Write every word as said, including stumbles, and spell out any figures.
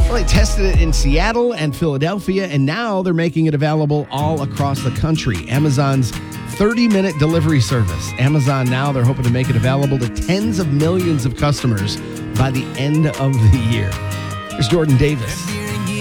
Well, they tested it in Seattle and Philadelphia, and now they're making it available all across the country. Amazon's thirty-minute delivery service. Amazon now, they're hoping to make it available to tens of millions of customers by the end of the year. Here's Jordan Davis.